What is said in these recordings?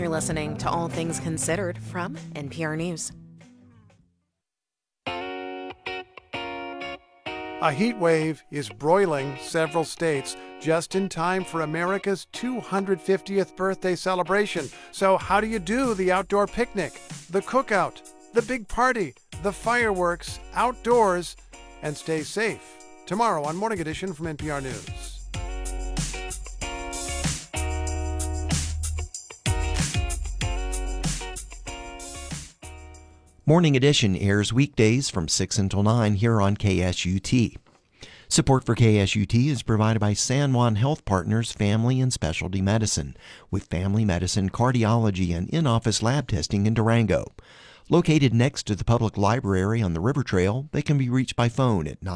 You're listening to All Things Considered from NPR News. A heat wave is broiling several states just in time for America's 250th birthday celebration. So how do you do the outdoor picnic, the cookout, the big party, the fireworks, outdoors, and stay safe? Tomorrow on Morning Edition from NPR News. Morning Edition airs weekdays from 6 until 9 here on KSUT. Support for KSUT is provided by San Juan Health Partners Family and Specialty Medicine, with family medicine, cardiology, and in-office lab testing in Durango. Located next to the public library on the River Trail, they can be reached by phone at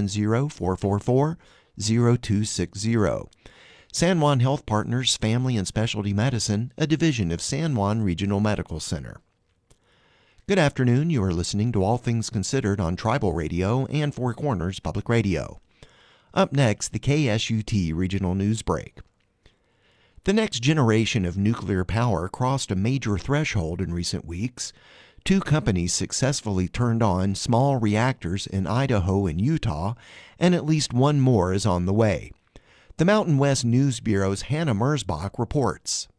970-444-0260. San Juan Health Partners Family and Specialty Medicine, a division of San Juan Regional Medical Center. Good afternoon. You are listening to All Things Considered on Tribal Radio and Four Corners Public Radio. Up next, the KSUT Regional News Break. The next generation of nuclear power crossed a major threshold in recent weeks. 2 companies successfully turned on small reactors in Idaho and Utah, and at least one more is on the way. The Mountain West News Bureau's Hannah Mersbach reports.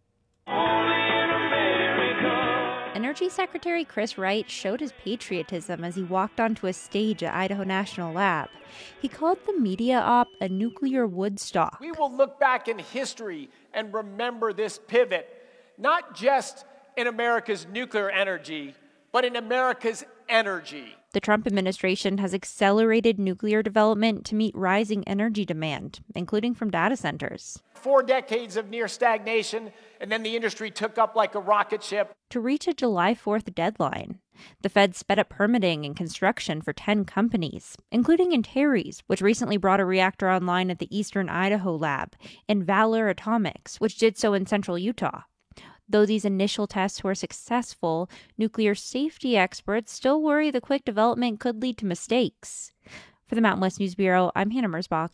Energy Secretary Chris Wright showed his patriotism as he walked onto a stage at Idaho National Lab. He called the media op a nuclear Woodstock. We will look back in history and remember this pivot, not just in America's nuclear energy, but in America's energy. The Trump administration has accelerated nuclear development to meet rising energy demand, including from data centers. 4 decades of near stagnation, and then the industry took up like a rocket ship. To reach a July 4th deadline, the Fed sped up permitting and construction for 10 companies, including Antares, which recently brought a reactor online at the Eastern Idaho lab, and Valor Atomics, which did so in central Utah. Though these initial tests were successful, nuclear safety experts still worry the quick development could lead to mistakes. For the Mountain West News Bureau, I'm Hannah Mersbach.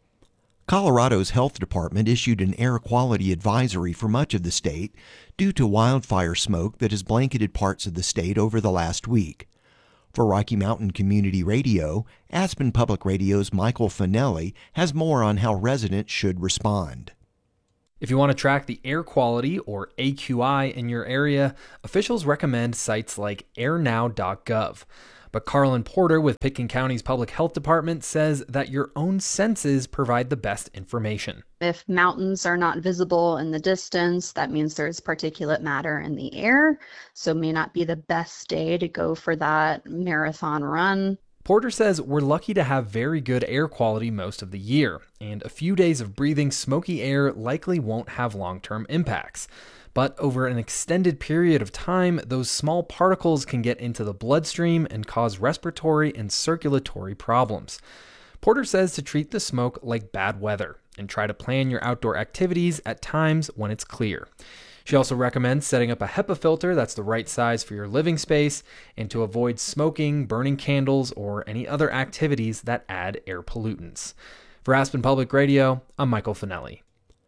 Colorado's health department issued an air quality advisory for much of the state due to wildfire smoke that has blanketed parts of the state over the last week. For Rocky Mountain Community Radio, Aspen Public Radio's Michael Finelli has more on how residents should respond. If you want to track the air quality, or AQI, in your area, officials recommend sites like airnow.gov. But Carlin Porter with Pitkin County's Public Health Department says that your own senses provide the best information. If mountains are not visible in the distance, that means there's particulate matter in the air, so it may not be the best day to go for that marathon run. Porter says we're lucky to have very good air quality most of the year, and a few days of breathing smoky air likely won't have long-term impacts. But over an extended period of time, those small particles can get into the bloodstream and cause respiratory and circulatory problems. Porter says to treat the smoke like bad weather and try to plan your outdoor activities at times when it's clear. She also recommends setting up a HEPA filter that's the right size for your living space and to avoid smoking, burning candles, or any other activities that add air pollutants. For Aspen Public Radio, I'm Michael Finelli.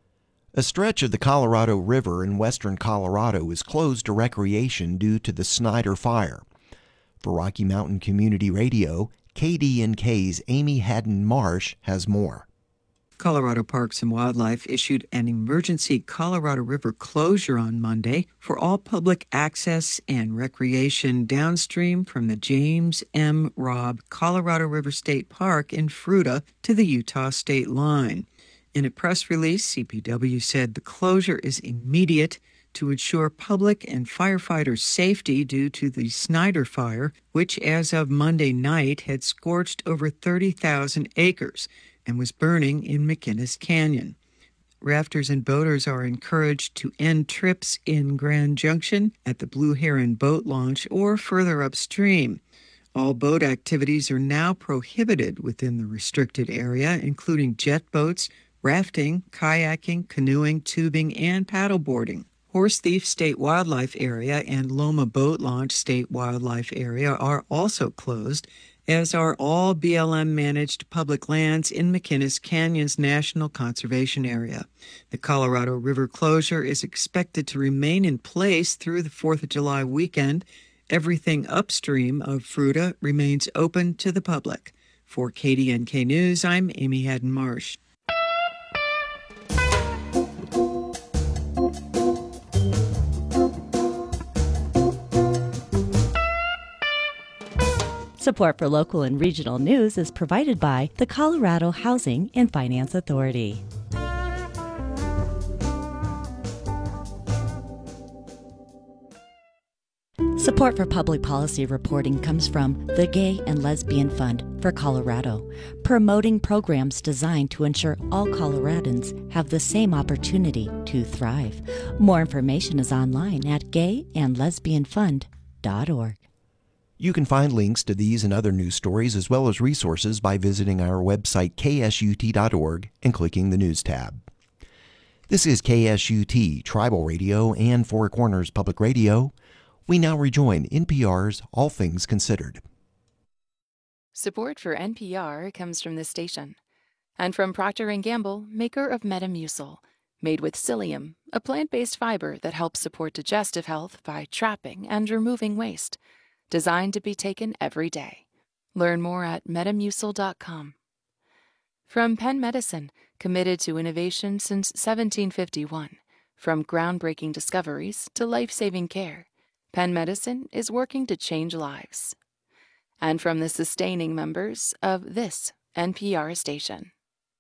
A stretch of the Colorado River in western Colorado is closed to recreation due to the Snyder Fire. For Rocky Mountain Community Radio, KDNK's Amy Haddon Marsh has more. Colorado Parks and Wildlife issued an emergency Colorado River closure on Monday for all public access and recreation downstream from the James M. Robb Colorado River State Park in Fruita to the Utah state line. In a press release, CPW said the closure is immediate to ensure public and firefighters' safety due to the Snyder Fire, which as of Monday night had scorched over 30,000 acres and was burning in McInnes Canyon. Rafters and boaters are encouraged to end trips in Grand Junction at the Blue Heron boat launch or further upstream. All boat activities are now prohibited within the restricted area, including jet boats, rafting, kayaking, canoeing, tubing, and paddleboarding. Horse Thief State Wildlife Area and Loma Boat Launch State Wildlife Area are also closed, as are all BLM-managed public lands in McInnes Canyons National Conservation Area. The Colorado River closure is expected to remain in place through the 4th of July weekend. Everything upstream of Fruita remains open to the public. For KDNK News, I'm Amy Haddon-Marsh. Support for local and regional news is provided by the Colorado Housing and Finance Authority. Support for public policy reporting comes from the Gay and Lesbian Fund for Colorado, promoting programs designed to ensure all Coloradans have the same opportunity to thrive. More information is online at gayandlesbianfund.org. You can find links to these and other news stories as well as resources by visiting our website ksut.org and clicking the News tab. This is KSUT, Tribal Radio, and Four Corners Public Radio. We now rejoin NPR's All Things Considered. Support for NPR comes from this station and from Procter & Gamble, maker of Metamucil, made with psyllium, a plant-based fiber that helps support digestive health by trapping and removing waste. Designed to be taken every day. Learn more at metamucil.com. From Penn Medicine, committed to innovation since 1751. From groundbreaking discoveries to life-saving care, Penn Medicine is working to change lives. And from the sustaining members of this NPR station.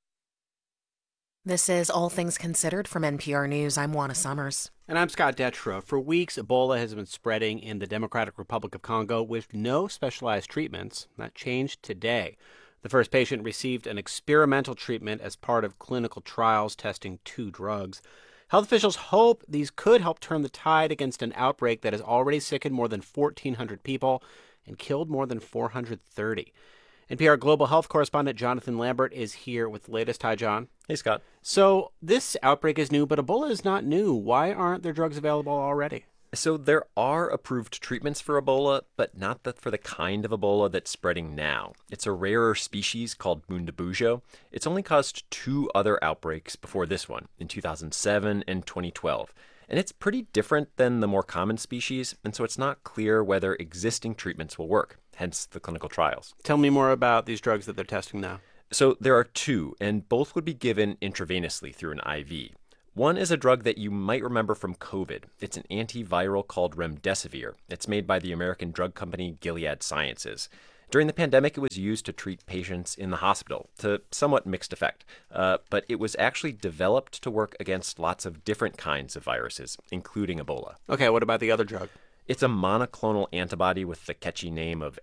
This is All Things Considered from NPR News. I'm Juana Summers. And I'm Scott Detrow. For weeks, Ebola has been spreading in the Democratic Republic of Congo with no specialized treatments. That changed today. The first patient received an experimental treatment as part of clinical trials testing 2 drugs. Health officials hope these could help turn the tide against an outbreak that has already sickened more than 1,400 people and killed more than 430. NPR Global Health correspondent Jonathan Lambert is here with the latest. Hi, John. Hey, Scott. So this outbreak is new, but Ebola is not new. Why aren't there drugs available already? So there are approved treatments for Ebola, but not for the kind of Ebola that's spreading now. It's a rarer species called Bundibugyo. It's only caused 2 other outbreaks before this one, in 2007 and 2012. And it's pretty different than the more common species, and so it's not clear whether existing treatments will work, hence the clinical trials. Tell me more about these drugs that they're testing now. So there are 2, and both would be given intravenously through an IV. One is a drug that you might remember from COVID. It's an antiviral called remdesivir. It's made by the American drug company Gilead Sciences. During the pandemic, it was used to treat patients in the hospital, to somewhat mixed effect. But it was actually developed to work against lots of different kinds of viruses, including Ebola. Okay, what about the other drug? It's a monoclonal antibody with the catchy name of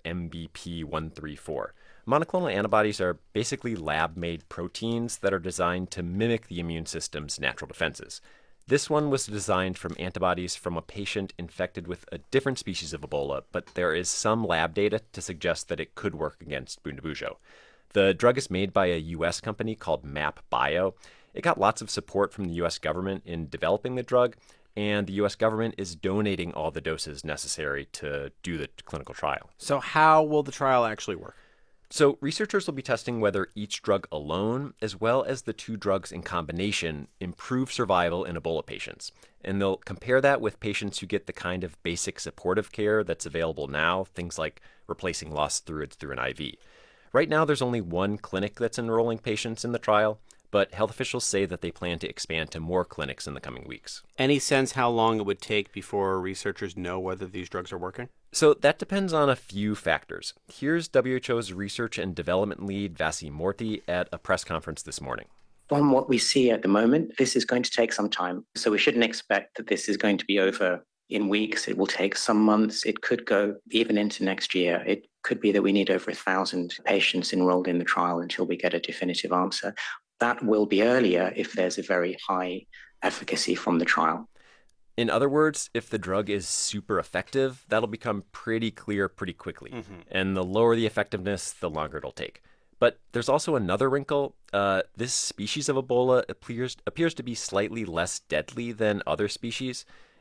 MBP134. Monoclonal antibodies are basically lab-made proteins that are designed to mimic the immune system's natural defenses. This one was designed from antibodies from a patient infected with a different species of Ebola, but there is some lab data to suggest that it could work against Bundibugyo. The drug is made by a U.S. company called MAP Bio. It got lots of support from the U.S. government in developing the drug, and the U.S. government is donating all the doses necessary to do the clinical trial. So how will the trial actually work? So researchers will be testing whether each drug alone, as well as the 2 drugs in combination, improve survival in Ebola patients. And they'll compare that with patients who get the kind of basic supportive care that's available now, things like replacing lost fluids through an IV. Right now, there's only 1 clinic that's enrolling patients in the trial, but health officials say that they plan to expand to more clinics in the coming weeks. Any sense how long it would take before researchers know whether these drugs are working? So that depends on a few factors. Here's WHO's research and development lead, Vasi Morthy, at a press conference this morning. From what we see at the moment, this is going to take some time. So we shouldn't expect that this is going to be over in weeks. It will take some months. It could go even into next year. It could be that we need over 1,000 patients enrolled in the trial until we get a definitive answer. That will be earlier if there's a very high efficacy from the trial. In other words, if the drug is super effective, that'll become pretty clear pretty quickly. Mm-hmm. And the lower the effectiveness, the longer it'll take. But there's also another wrinkle. This species of Ebola appears to be slightly less deadly than other species.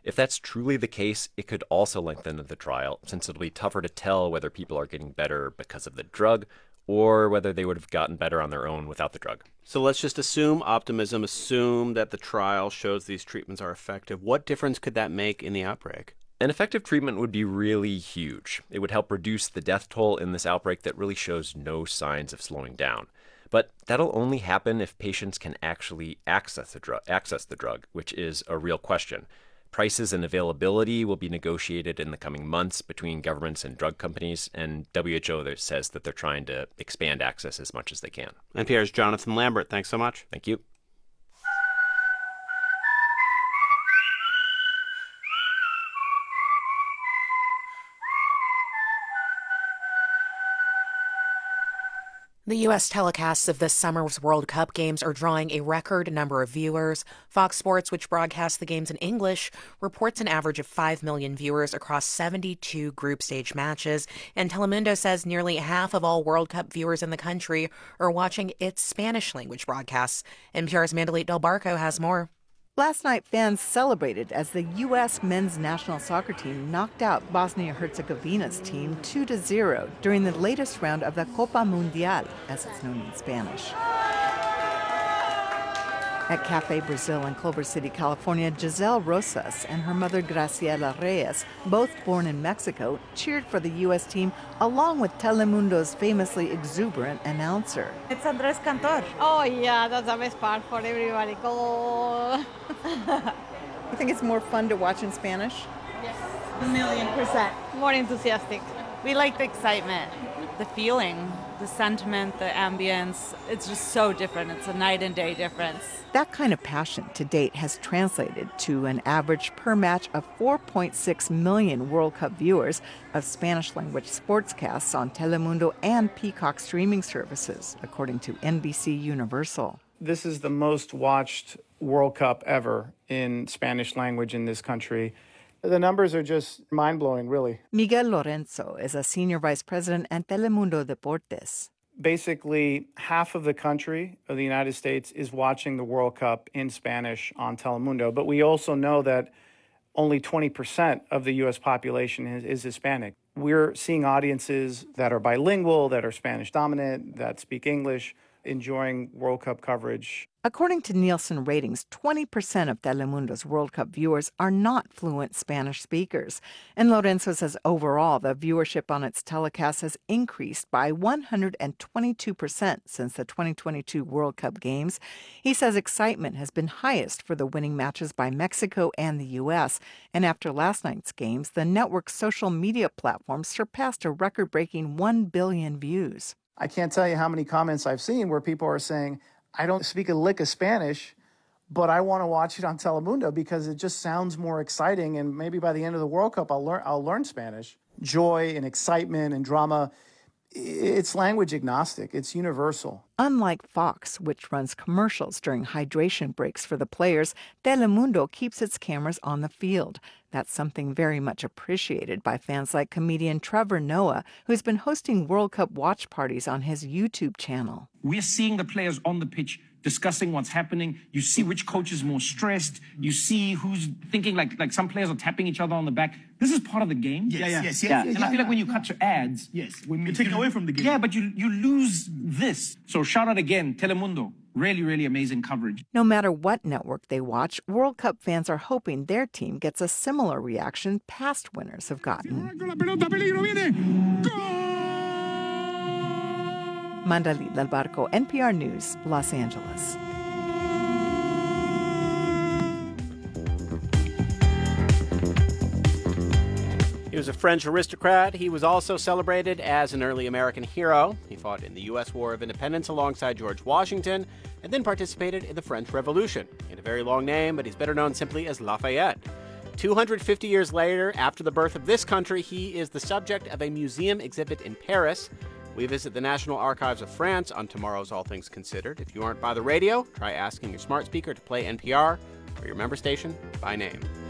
If that's truly the case, it could also lengthen the trial, since it'll be tougher to tell whether people are getting better because of the drug or whether they would have gotten better on their own without the drug. So let's just assume that the trial shows these treatments are effective. What difference could that make in the outbreak? An effective treatment would be really huge. It would help reduce the death toll in this outbreak that really shows no signs of slowing down. But that'll only happen if patients can actually access the drug, which is a real question. Prices and availability will be negotiated in the coming months between governments and drug companies, and WHO says that they're trying to expand access as much as they can. NPR's Jonathan Lambert, thanks so much. Thank you. The U.S. telecasts of this summer's World Cup games are drawing a record number of viewers. Fox Sports, which broadcasts the games in English, reports an average of 5 million viewers across 72 group stage matches. And Telemundo says nearly half of all World Cup viewers in the country are watching its Spanish language broadcasts. NPR's Mandalit Del Barco has more. Last night, fans celebrated as the U.S. men's national soccer team knocked out Bosnia-Herzegovina's team 2-0 during the latest round of the Copa Mundial, as it's known in Spanish. At Cafe Brazil in Culver City, California, Giselle Rosas and her mother Graciela Reyes, both born in Mexico, cheered for the U.S. team along with Telemundo's famously exuberant announcer. It's Andres Cantor. Oh, yeah, that's the best part for everybody. Go! You think it's more fun to watch in Spanish? Yes. 1,000,000%. More enthusiastic. We like the excitement, the feeling, the sentiment, the ambience. It's just so different. It's a night and day difference. That kind of passion to date has translated to an average per match of 4.6 million World Cup viewers of Spanish-language sportscasts on Telemundo and Peacock streaming services, according to NBC Universal. This is the most watched World Cup ever in Spanish language in this country. The numbers are just mind-blowing, really. Miguel Lorenzo is a senior vice president at Telemundo Deportes. Basically, half of the country of the United States is watching the World Cup in Spanish on Telemundo. But we also know that only 20% of the U.S. population is Hispanic. We're seeing audiences that are bilingual, that are Spanish dominant, that speak English, enjoying World Cup coverage. According to Nielsen ratings, 20% of Telemundo's World Cup viewers are not fluent Spanish speakers. And Lorenzo says overall, the viewership on its telecast has increased by 122% since the 2022 World Cup games. He says excitement has been highest for the winning matches by Mexico and the U.S. And after last night's games, the network's social media platform surpassed a record-breaking 1 billion views. I can't tell you how many comments I've seen where people are saying, I don't speak a lick of Spanish, but I want to watch it on Telemundo because it just sounds more exciting, and maybe by the end of the World Cup I'll learn Spanish. Joy and excitement and drama, it's language agnostic. It's universal. Unlike Fox, which runs commercials during hydration breaks for the players, Telemundo keeps its cameras on the field. That's something very much appreciated by fans like comedian Trevor Noah, who's been hosting World Cup watch parties on his YouTube channel. We're seeing the players on the pitch discussing what's happening. You see which coach is more stressed. You see who's thinking like some players are tapping each other on the back. This is part of the game. Yes. And I feel like when you cut to ads, when you're taken away from the game. Yeah, but you lose this. So shout out again, Telemundo. Really, really amazing coverage. No matter what network they watch, World Cup fans are hoping their team gets a similar reaction past winners have gotten. Mandalit Del Barco, NPR News, Los Angeles. He was a French aristocrat. He was also celebrated as an early American hero. He fought in the U.S. War of Independence alongside George Washington and then participated in the French Revolution. He had a very long name, but he's better known simply as Lafayette. 250 years later, after the birth of this country, he is the subject of a museum exhibit in Paris. We visit the National Archives of France on tomorrow's All Things Considered. If you aren't by the radio, try asking your smart speaker to play NPR or your member station by name.